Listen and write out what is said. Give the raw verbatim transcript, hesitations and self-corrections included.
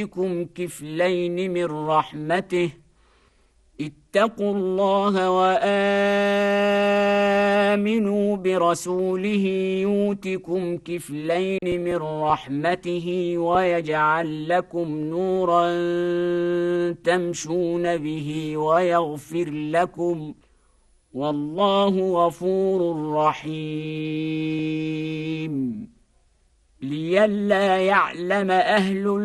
يؤتكم كفلين من رحمته اتقوا الله وآمنوا برسوله يؤتكم كفلين من رحمته ويجعل لكم نورا تمشون به ويغفر لكم والله غفور رحيم. لئلا يعلم أهل